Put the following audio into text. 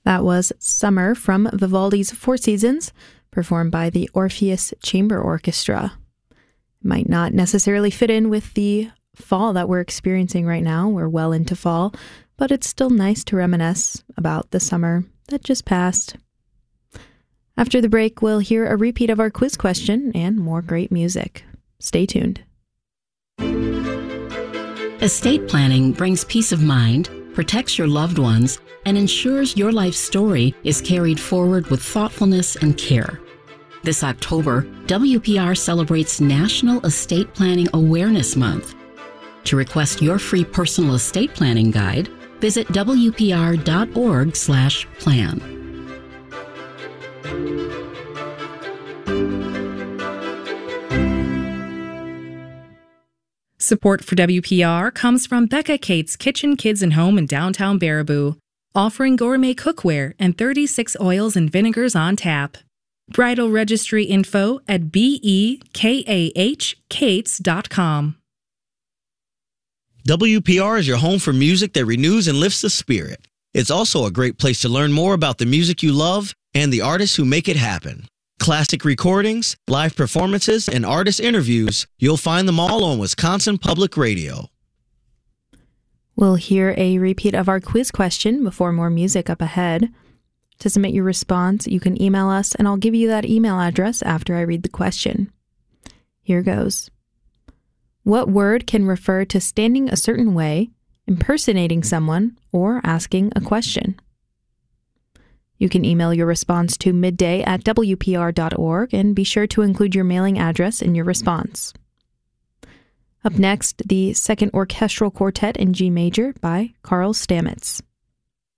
That was Summer from Vivaldi's Four Seasons, performed by the Orpheus Chamber Orchestra. It might not necessarily fit in with the fall that we're experiencing right now. We're well into fall, but it's still nice to reminisce about the summer that just passed. After the break, we'll hear a repeat of our quiz question and more great music. Stay tuned. Estate planning brings peace of mind, protects your loved ones, and ensures your life story is carried forward with thoughtfulness and care. This October, WPR celebrates National Estate Planning Awareness Month. To request your free personal estate planning guide, visit wpr.org/plan. Support for WPR comes from Becca Kate's Kitchen, Kids, and Home in downtown Baraboo, offering gourmet cookware and 36 oils and vinegars on tap. Bridal registry info at bekahkates.com. WPR is your home for music that renews and lifts the spirit. It's also a great place to learn more about the music you love and the artists who make it happen. Classic recordings, live performances, and artist interviews, you'll find them all on Wisconsin Public Radio. We'll hear a repeat of our quiz question before more music up ahead. To submit your response, you can email us, and I'll give you that email address after I read the question. Here goes. What word can refer to standing a certain way, impersonating someone, or asking a question? You can email your response to midday@wpr.org and be sure to include your mailing address in your response. Up next, the Second Orchestral Quartet in G Major by Carl Stamets.